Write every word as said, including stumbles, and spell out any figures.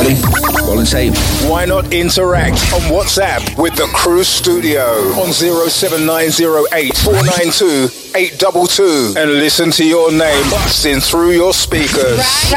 ready? Rolling tape. Why not interact on WhatsApp with the Cruise Studio on zero seven nine zero eight four nine two eight two two and listen to your name busting through your speakers.